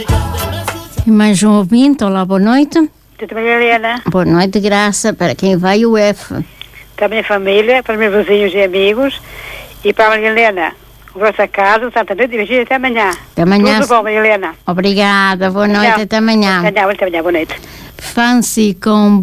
E mais um ouvinte, olá, boa noite. Tudo bem, Helena? Boa noite, Graça. Para quem vai o F? Para a minha família, para os meus vizinhos e amigos e para a Maria Helena. O vosso casa, Santa Noite e Vigília, até amanhã. Até amanhã. Tudo bom, Maria Helena? Obrigada, boa noite, até amanhã. Até amanhã, boa noite. Fancy com